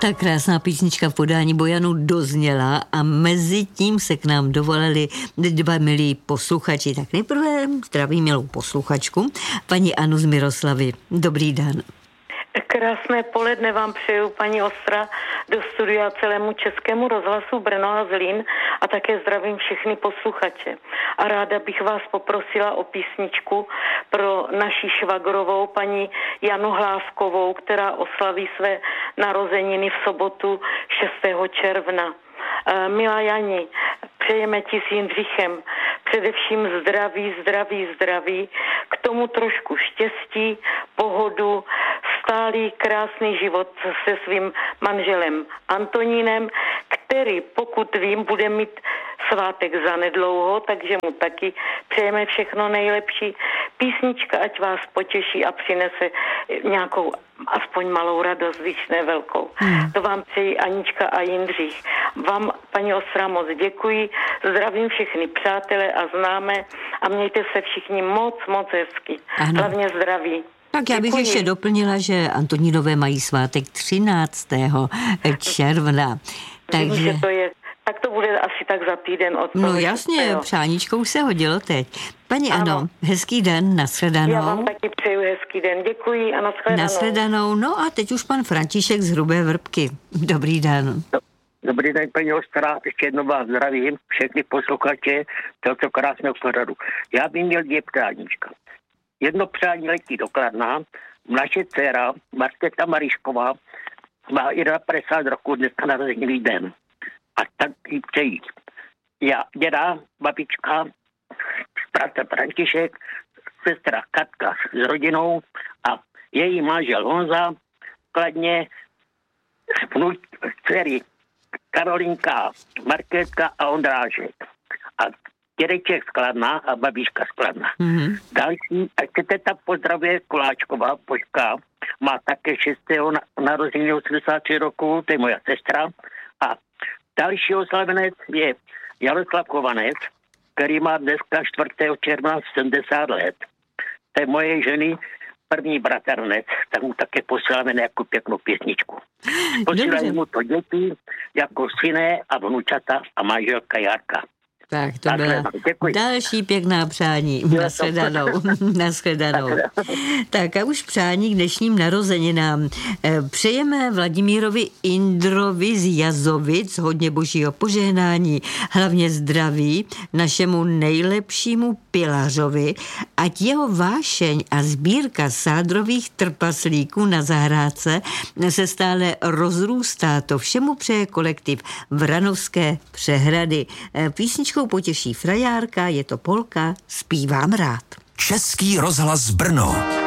Tak krásná písnička v podání Bojanu dozněla a mezi tím se k nám dovolali dva milí posluchači. Tak nejprve zdravím milou posluchačku, paní Anu z Miroslavy. Dobrý den. Krásné poledne vám přeju, paní Ostra, do studia celému Českému rozhlasu Brno a Zlín a také zdravím všechny posluchače. A ráda bych vás poprosila o písničku pro naši švagrovou paní Janu Hlávkovou, která oslaví své narozeniny v sobotu 6. června. Milá Jani, přejeme ti s Jindřichem především zdraví, k tomu trošku štěstí, pohodu, stálý krásný život se svým manželem Antonínem, který, pokud vím, bude mít svátek zanedlouho, takže mu taky přejeme všechno nejlepší. Písnička, ať vás potěší a přinese nějakou aspoň malou radost, když ne velkou. To vám přeji Anička a Jindřich. Vám, paní Ostra, moc děkuji, zdravím všechny přátele a známé a mějte se všichni moc hezky. Ano. Hlavně zdraví. Tak já bych ještě doplnila, že Antonínové mají svátek 13. června. Takže... Vím, že to je. Tak to bude asi tak za týden od toho. No jasně, přáníčkou se hodilo teď. Paní Ano, hezký den, nashledanou. Já vám taky přeju hezký den, děkuji a nashledanou. Nashledanou, no a teď už pan František z Hrubé Vrbky. Dobrý den. Dobrý den, paní Ostra, ještě jednou vás zdravím, všechny posluchače tohoto krásného pořadu. Já bych měl 2 přáníčka. Jedno přání letí do Kladna, naše dcera Markéta Marišková má 51 roku, dneska narozený den. A tak jí přeji. Já, děda, babička, bratr František, sestra Katka s rodinou a její manžel Honza, Kladně, dcery Karolinka, Markétka a Ondrážek. A dědeček z Kladna a babička z Kladna. Další, a chcete tam pozdravuje Koláčková Božka, má také 6. narozeniny 83 roku, to je moja sestra. A další oslavenec je Jaroslav Chovanec, který má dneska 4. června 70 let. To je moje ženy první bratranec, tak mu také posíláme nějakou pěknou pěsničku. Posílají mu to děti jako syné a vnučata a manželka Jarka. Tak to byla další pěkná přání. Nashledanou. Tak a už přání k dnešním narozeninám. Přejeme Vladimírovi Indrovi z Jazovic hodně božího požehnání, hlavně zdraví, našemu nejlepšímu pilařovi, ať jeho vášeň a sbírka sádrových trpaslíků na zahrádce se stále rozrůstá. To všemu přeje kolektiv Vranovské přehrady. Písničkou potěší frajárka, je to polka Zpívám rád. Český rozhlas Brno.